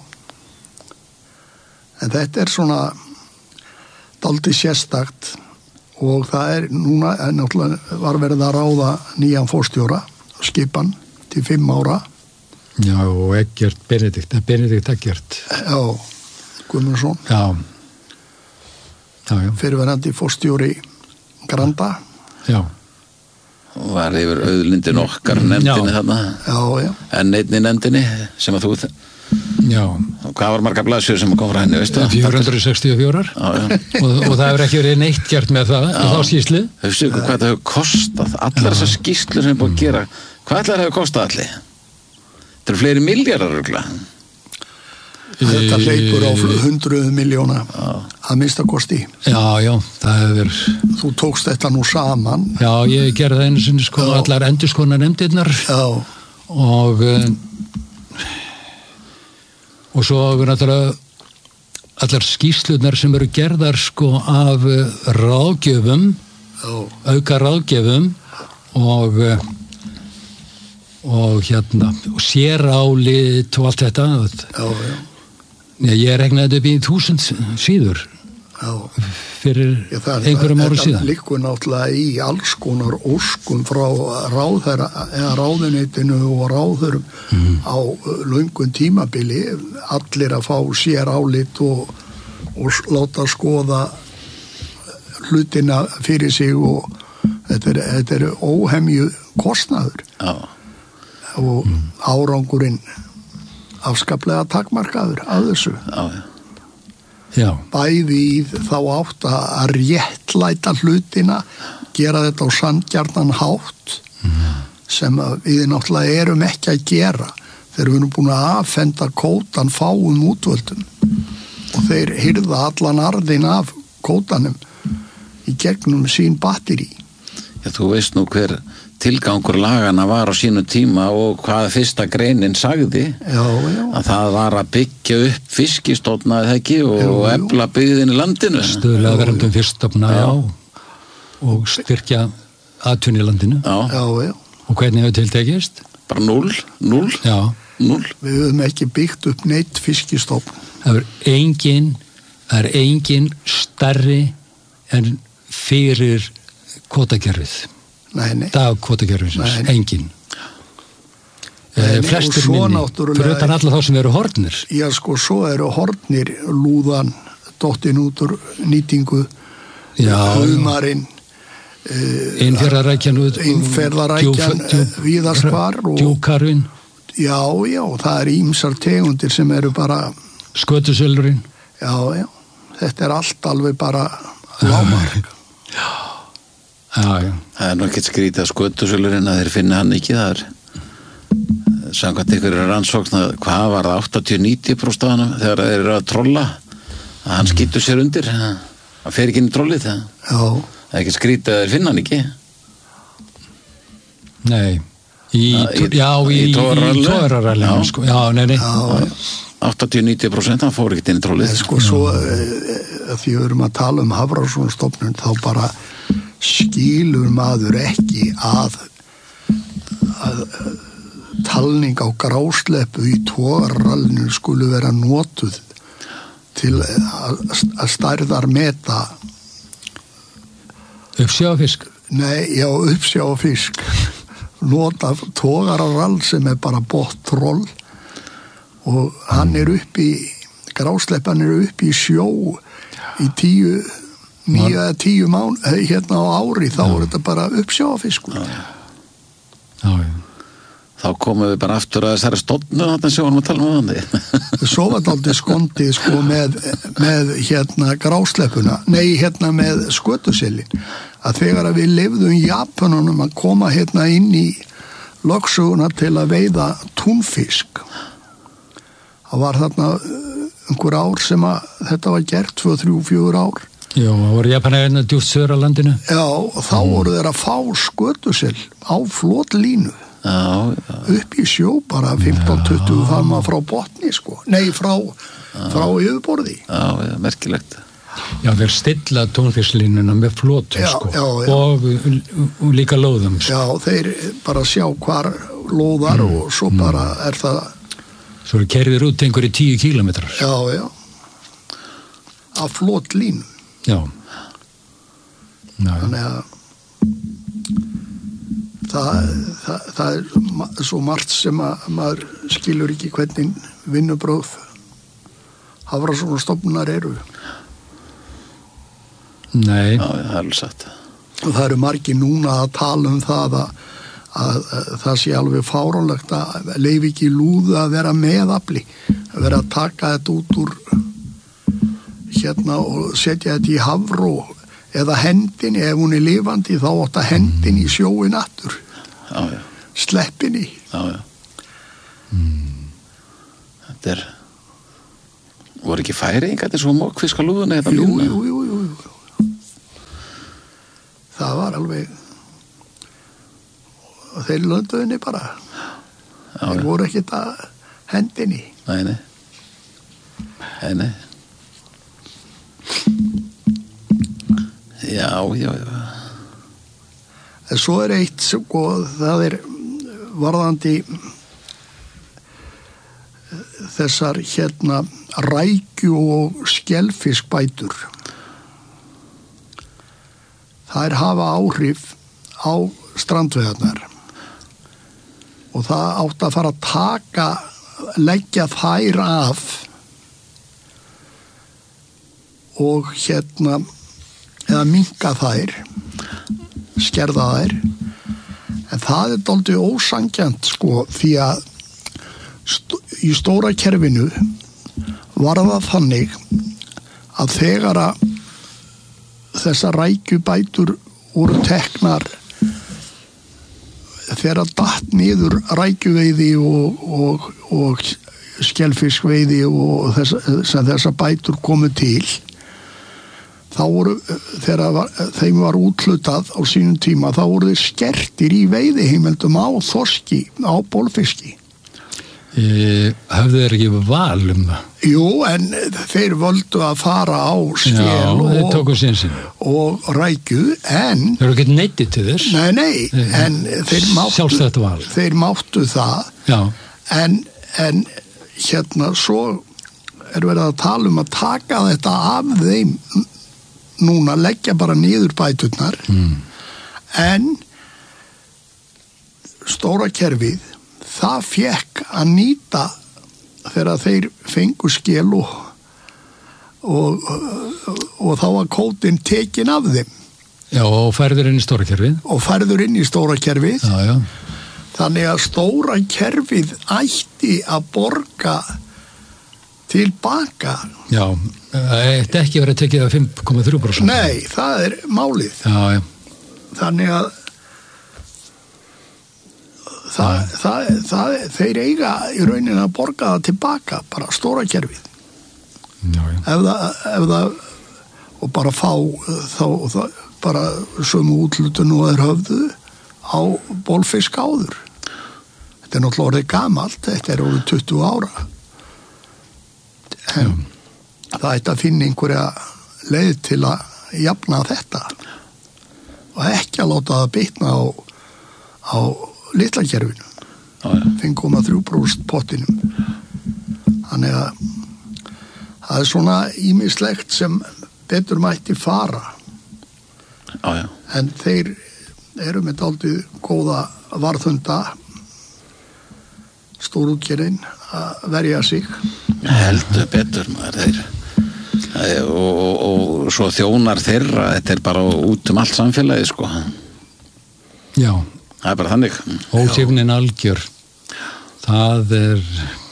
En þetta er svona dálítið sérstakt og það er núna, náttúrulega var verið að ráða nýjan forstjóra, skipan til fimm ára. Já, og Eggert Benedikt, Benedikt Eggert. Já, Guðmundsson. Já. Já, já. Fyrirverandi forstjóri Granda. Já. Og var yfir auðlindin okkar nefndinni þarna. Já, já. En einni nefndinni sem að þú... Já. Og hvað var margar blaðsjör sem kom frá henni, veistu? fjögur hundruð sextíu og fjögur. Já, já. og, og það hefur ekki verið neitt gert með það, og þá skýrslu. Hefstu ykkur hvað það hefur kostað, allar þessar skýrslu sem er búin að gera, hvað allar hefur kostað allir? Þetta eru fleiri milljarðar örugglega. Þetta hleypur á hundruð miljóna að minnsta kosti. Já, já, það hefur... Þú tókst þetta nú saman. Já, ég gerði það einu sinni sko, allar endurskona nefndirnar. Já. Og... og svo hefur náttúrulega allar skýrslunar sem eru gerðar sko af ráðgjöfum, oh. auka ráðgjöfum og og hérna og sérálit og allt þetta. Já, já. Ég regnaði upp í þúsund síður já. Fyrir já, einhverjum árum síðan. Þetta liggur náttúrulega í alls konar óskum frá ráðherra, eða ráðuneytinu og ráðurum mm. á löngum tímabili, allir að fá sér álit og, og láta skoða hlutina fyrir sig og þetta er, þetta er óhemju kostnaður já. Og mm. árangurinn afskaplega takmarkaður að þessu. Já, já. Já. Bæði í þá átt að réttlæta hlutina, gera þetta á sanngjarnan hátt mm. sem við náttúrulega erum ekki að gera þegar við erum búin að affenda kótan fáum útvöldum og þeir hirða allan arðin af kótanum í gegnum sín batteri. Já, þú veist nú hver tilgangur lagana var á sínu tíma og hvað fyrsta greinin sagði já, já. Að það var að byggja upp fiskistofna eða ekki og jú, efla byggðin í landinu. Stöðlega verðum fyrststofna, já. já, og styrkja atvinnu í landinu. Já. Já, já. Og hvernig hefur tiltekist? Bara núll, núll. Já. Núll. Við höfum ekki byggt upp neitt fiskistofn. Það er engin, það er engin stærri en fyrir kvótakerfið. Nei, nei. Dag kvótakerfisins, engin. Nei, flestir minni, fyrir utan alla þá sem eru hornir. Já, sko, svo eru hornir lúðan, dottin út úr nýtingu, humarinn, Einfjarðarækjan, Einfjarðarækjan, víðast hvar og Djúkarvin. Já, já, það er ýmsar tegundir sem eru bara Skötusölurinn. Já, já, þetta er allt alveg bara lágmark. Já. Já, já. Það er nú ekkert skrítið að skötusölurinn að þeir finna hann ekki, það er samkvæmt ykkur rannsókn hvað var það áttatíu til níutíu prósent af hann þegar þeir eru að trolla að hann skýtur sér undir að fer ekki inn í trollið það. Já. Það er ekki skrítið að þeir finna hann ekki. Nei. Í, í, já, í, í tóðararallinu, sko. Já, nei, nei. Já, áttatíu til níutíu prósent hann fór ekki inn í trollið. Sko, svo því við erum að tala um Hafrannsóknastofnun þá bara skilur maður ekki að, að talning á grásleppu í tóðararallinu skulu vera notuð til að, að stærðar meta uppsjáfisk. Nei, já, uppsjáfisk nota tóðararall sem er bara bótt troll og hann er upp í grásleppan er upp í sjó í tíu nýja eða tíu mán hérna á ári þá já. Er þetta bara uppsjáfiskur. Já. Já, já. Þá komum við bara aftur að þessari stofnu þarna sem vorum að tala um það. Svo var þetta aldrei skondið sko með, með hérna grásleppuna, nei hérna með skötusellin, að þegar að við lifðum Japanunum að koma hérna inn í lögsöguna til að veiða túnfisk. Það var þarna einhver ár sem að þetta var gert, tvö, þrjú, fjögur ár. Já, það voru Japanæðina djúpt söður á landinu. Já, og þá mm. voru þeir að fá skötusel á flotlínu. Já, já. Upp í sjó bara fimmtán til tuttugu faðma frá botni, sko. Nei, frá, frá yfirborði. Já, já, merkilegt. Já, þeir stilla tónfisklínuna með flotum, já, sko. Já, já. Og, og líka lóðum, sko. Já, þeir bara sjá hvar lóðar mm. og svo bara er það... Svo er kerðir út einhverju tíu kílómetrar. Já, já. Af flotlínu. Já. Ná, þannig að það, það, það er svo margt sem að maður skilur ekki hvernig vinnubröð Hafrannsóknastofnunar eru. Nei. Já, það er alveg satt. Og það eru margir núna að tala um það að, að, að það sé alveg fáránlegt að leyfi ekki lúðu að vera meðafli, að vera að taka þetta út úr hérna og setja þetta í hafró eða hendinni, ef hún er lifandi þá átt að hendinni í sjóin aftur. Já, já. Sleppinni. Já, já. Mm. Þetta er voru ekki færingar til svo mokkfiska lúðuna þetta jú, lína? Jú, jú, jú, jú. Það var alveg og þeir lönduðinni bara. Já, þeir já. Voru ekki þetta hendinni. Nei, nei. Nei, nei. Já, já, já. En svo er eitt, sko, það er varðandi þessar hérna rækju og skelfiskbætur. Þær hafa áhrif á strandveiðarnar og það átt að fara að taka, leggja þær af og hérna eða minnka þær, skerða þær, en það er dálítið ósanngjarnt, sko, því að st- í stóra kerfinu var það þannig að þegar að þessar rækjubætur voru teknar þegar að datt niður rækjuveiði og, og, og skelfiskveiði og þess, sem þessar bætur komu til, þá voru, þegar var, þeim var úthlutað á sínum tíma, þá voru þeir skertir í veiðiheimildum á þorski, á bólfiski. E, hafðu þeir ekki val um það? Jú, en þeir völdu að fara á skel Já, og, og rækju, en þeir eru ekki neytið til þess? Nei, nei, e, en þeir máttu, þeir máttu það. Já. En, en hérna svo er verið að tala um að taka þetta af þeim núna, leggja bara niður bæturnar mm. en stóra kerfið það fekk að nýta þegar þeir fengu skel og, og, og, og þá var kótinn tekin af þeim. Já, og færður inn í stóra kerfið. Og færður inn í stóra kerfið. Já, já. Þannig að stóra kerfið ætti að borga tilbaka. Já, það ætti ekki verið að tekið af fimm komma þrjú prósent. Nei, það er málið. Já, já. Þannig að það, það, það, þeir eiga í rauninni að borga það tilbaka, bara stóra kerfið. Já, já. Ef það, ef það, og bara fá þá, það, bara sömu útlutun og þeir höfðu á bólfisk áður. Þetta er náttúrulega orðið gamalt, þetta er orðið tuttugu ára. En það ætti að finna einhverja leið til að jafna þetta og ekki að láta það bitna á, á litla kerfinu fimm komma þrjú prósent pottinum. Þannig að það er svona ýmislegt sem betur mætti fara. Já, já. En þeir eru með dálítið góða varðhunda stórútgerðin að verja sig. Heldur betur maður þeir og, og, og svo þjónar þeirra, þetta er bara út um allt samfélagi, sko. Já. Það er bara þannig. Ósífnin algjör. Það er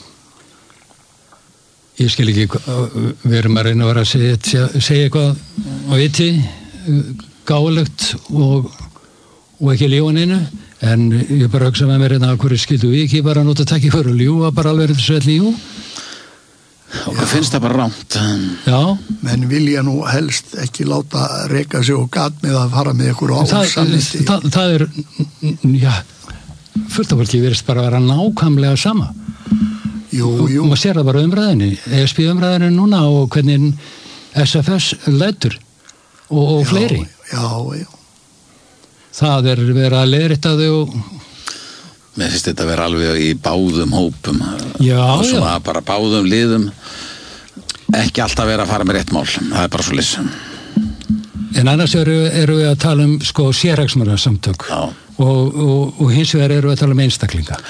ég skil ekki við erum að reyna að vera að segja, segja eitthvað á viti gáulegt og, og ekki lífaninu, en ég bara hugsa með mér hérna að hverju skildu við ekki bara nota takki fyrir að ljúa bara alveg þessu að ljú. okkur finnst það bara rámt. Já. Menn vilja nú helst ekki láta reka sig og gat með að fara með ykkur á samvisti. Það, það er, já, fullt af fólki verðist bara að vera nákvæmlega sama. Jú, jú. Og maður sér það bara umræðinni, E S B umræðinni núna og hvernig S F S lætur og, og fleiri. Já, já. Það er verið að leiðrétta þau og Mér finnst þetta að vera alveg í báðum hópum já, og svona já. bara báðum liðum ekki alltaf vera að fara með rétt mál, það er bara svo liss. En annars eru, eru við að tala um sko sérhagsmuna samtök og, og, og hins vegar eru við að tala um einstaklinga.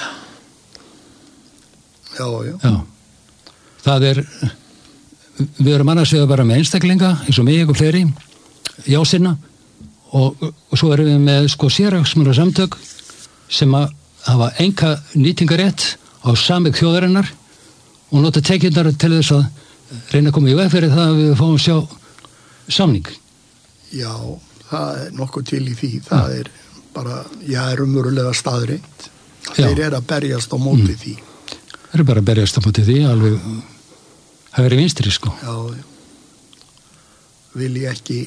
Já, já. Já. Það er, við erum annars vegar bara með einstaklinga eins og mig og fleiri, jásinna og, og svo erum við með sko sérhagsmuna samtök sem að hafa enga nýtingarétt á sameign þjóðarinnar og nota tekjurnar til þess að reyna að koma í veg fyrir það að við fáum sjá samning. Já, það er nokkuð til í því. Það er bara, já, er umverulega staðreitt. Þeir eru að berjast á móti mm. því. Þeir eru bara að berjast á móti því, alveg hægri vinstri, sko. Já, já. Vil ég ekki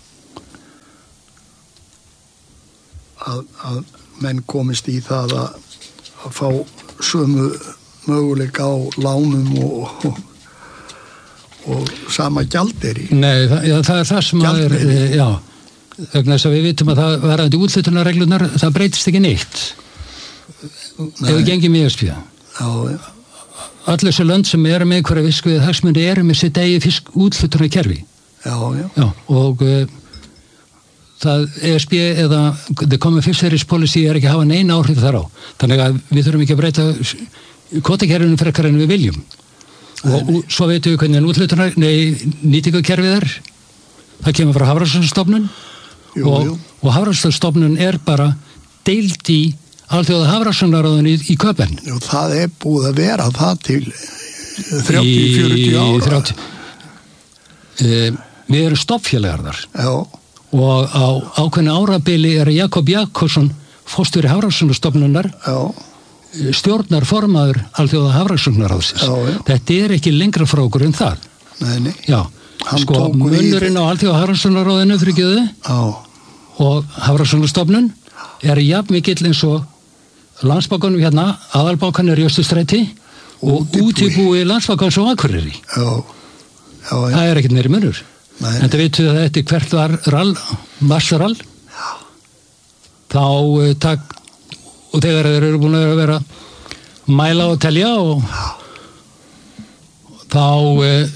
að, að menn komist í það að, að fá sömu möguleika á lánum og, og, og sama gjaldeyri. Nei, það, já, það er það sem að er, já, vegna þess að við vitum að það varandi úthlutunarreglunar, það breytist ekki neitt. Nei. Ef við gengjum í E S B. Já, já. Allir þessi lönd sem eru með einhverja visku við hagsmuni eru með sitt eigi fisk úthlutunarkerfi. Já, já. Já, og það E S B eða The Common Fisheries Policy er ekki að hafa neina áhrif þar á. Þannig að við þurfum ekki að breyta kvotakerfinu frekar en við viljum. Og, og svo veitum við hvernig úthlutunar, nei, nýtingakerfið er. Það kemur frá Hafrannsóknastofnun og, og Hafrannsóknastofnun er bara deild í alþjóða Hafrannsóknaráðinu í, í Köben. Jú, það er búið að vera það til þrjátíu til fjörutíu ára. þrjátíu E, við erum stofnfélagar þar. Já. Og á ákveðnu árabili er Jakob Jakobsson fórstjóri Hafrannsóknastofnunar stjórnar formaður alþjóða Hafrannsóknaráðsins. Þetta er ekki lengra frá okkur en það. Nei, nei. Já, Hann sko munurinn á alþjóða Hafrannsóknaráðinu fyrir gjöðu og Hafrannsóknastofnun er jafn mikill eins og Landsbankanum hérna, aðalbankan er í Austurstræti og útibúi Landsbankans á Akureyri. Já. Já, já. Það er ekkert meiri munur. Nei. En það veitum við að þetta hvert var rall, marsrall, þá uh, tak, og þegar þeir eru búin að vera mæla og telja og þá uh,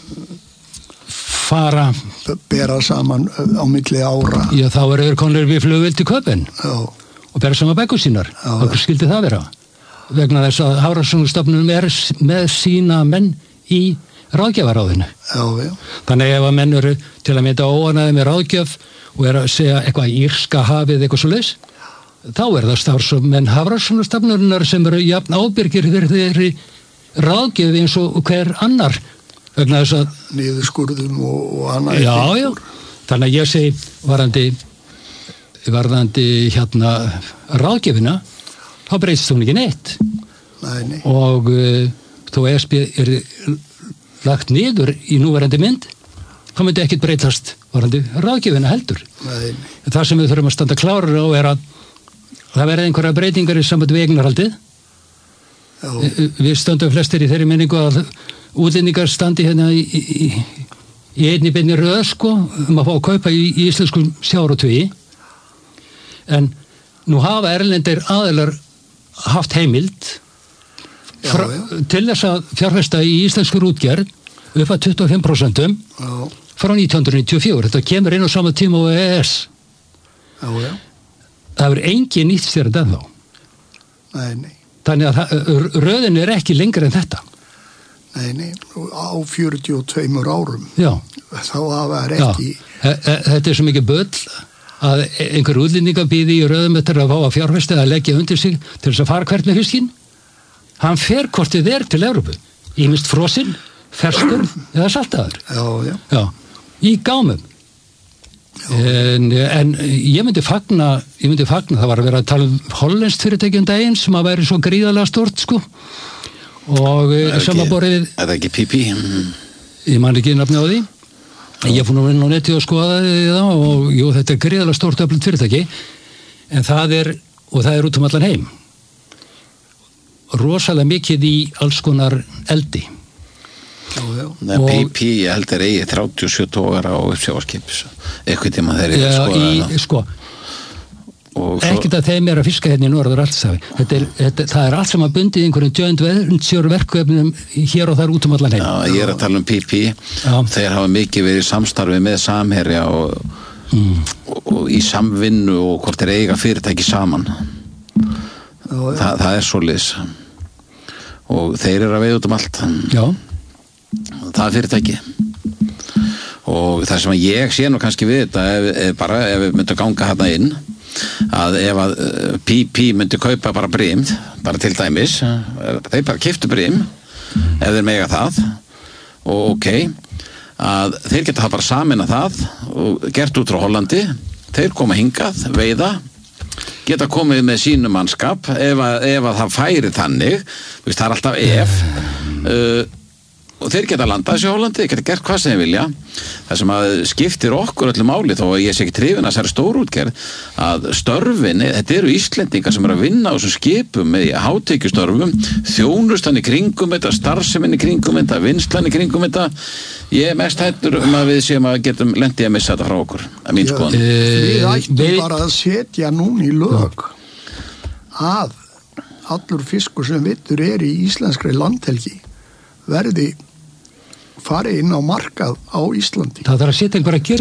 fara bera saman á milli ára. Já, þá eru þeir konir við flugvél til Köben og bera saman bækur sínar. Hvað skildi það vera? Vegna þess að Hafrannsóknastofnun er með sína menn í ráðgjafaráðinu. Já, já. Þannig ef að menn eru til að mynda óanaði með ráðgjöf og er að segja eitthvað írska hafið eitthvað svo leys, þá er það starfsmenn Hafrannsóknastofnunarinnar sem eru jafn ábyrgir fyrir þeirri ráðgjöf eins og hver annar vegna þess að niðurskurðum og, og annað. Já, já. Þannig að ég segi varðandi varðandi hérna ráðgjöfina, þá breytist hún ekki neitt. Nei, nei. Og uh, þó E S B er lagt niður í núverandi mynd, þá myndi ekkit breytast varandi ráðgjöfina heldur. Nei. Það sem við þurfum að standa klárir á er að það verði einhverja breytingar í samband við eignarhaldið. Já. Við stöndum flestir í þeirri minningu að útlendingar standi hérna í, í, í einni beinni röð sko, um að fá að kaupa í, í íslenskum sjávarútvegi. En nú hafa erlendir aðilar haft heimild Fra, já, já. til þess að fjárfesta í íslenskur útgerð upp að tuttugu og fimm prósent frá nítján hundruð níutíu og fjögur. Þetta kemur inn á sama tíma á E E S. Já, já. Það er engin nýtt sér en þá. Nei, nei. Þannig að það, röðin er ekki lengur en þetta. Nei, nei. Á fjörutíu og tveimur árum. Já. Þá hafa það ekki. Já. Þetta er svo mikið böll að einhver útlendingar býði í röðum eftir að fá að fjárfesta eða leggja undir sig til þess að fara hvert með fiskinn. Hann fer hvort þið er til Evrópu. Ýmist frosinn, ferskur eða saltaður. Já, já. Já, í gámum. En, en ég myndi fagna, ég myndi fagna, það var að vera að tala um hollenskt fyrirtæki um daginn sem að væri svo gríðarlega stort, sko. og samanborið Er það ekki P P? Ég man ekki nafni á því ég fór nú inn á netið og skoðaði það og jú, þetta er gríðarlega stórt öflugt fyrirtæki en það er, og það er út um allan heim rosalega mikið í alls konar eldi Já, já. Nei, P P, ég held er eigi þrjátíu og sjö tógar á uppsjávarskip eitthvað tíma þeir eru skoðaði sko ekkert að þeim er að fiska hérna í norður Atlantshafi þetta er, þetta, það er allt sem að bundið einhverjum joint venture verkefnum hér og þar út um allan heim Já, ég er að tala um P P Já. Þeir hafa mikið verið í samstarfi með Samherja og, mm. og, og í samvinnu og hvort þeir eiga fyrirtæki saman Já, Þa, það er svoleiðis og þeir eru að veið út um allt Já Það er fyrirtæki og það sem ég sé nú kannski við þetta ef, ef bara ef við myndum ganga hérna inn að ef að P P myndi kaupa bara Brim bara til dæmis þeir bara keyptu Brim ef þeir mega það og ok að þeir geta það bara samina það og gert út frá Hollandi þeir koma hingað, veiða geta komið með sínum mannskap ef að, ef að það færi þannig veist, það er alltaf ef uh, og þeir geta landað þessi Hollandi, þeir geta gert hvað sem þeir vilja það sem að skiptir okkur öllu máli þó að ég sé ekki trefin að þessari stórútgerð að störfin, þetta eru Íslendingar sem eru að vinna á þessum skipum með hátekjustörfum, þjónustan í kringum þetta, starfsemin í kringum þetta vinslan í kringum þetta ég er mest hættur um að við séum að getum lendið að missa þetta frá okkur, að mín skoðan Við ættum við... bara að setja núna í lög að allur fiskur sem vittur er í íslenskri landhelgi verði farið inn á markað á Íslandi Það þarf að setja einhverja